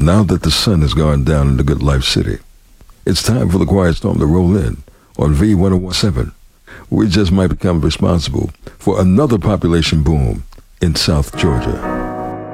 now that the sun has gone down in the Good Life City. It's time for the Quiet Storm to roll in on V1017. We just might become responsible for another population boom in South Georgia.